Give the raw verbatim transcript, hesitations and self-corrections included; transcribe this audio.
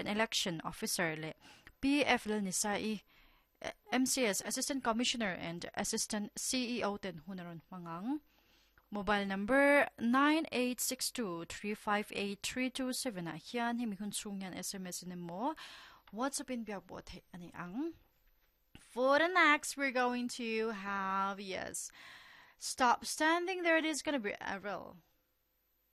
and Election Officer le P F le nisai M C S Assistant Commissioner and Assistant C E O ten hunaron mangang mobile number nine eight six two three five eight three two seven na hian himi hun sungyan S M S in mo WhatsApp in biak bot ani ang. For the next we're going to have yes stop standing there. It is gonna be Ariel.